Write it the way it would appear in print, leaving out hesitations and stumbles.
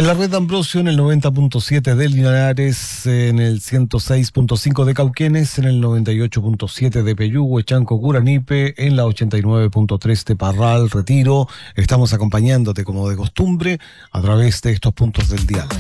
En la red de Ambrosio, en el 90.7 de Linares, en el 106.5 de Cauquenes, en el 98.7 de Peyúgue, Chanco, Curanipe, en la 89.3 de Parral, Retiro. Estamos acompañándote como de costumbre a través de estos puntos del dial.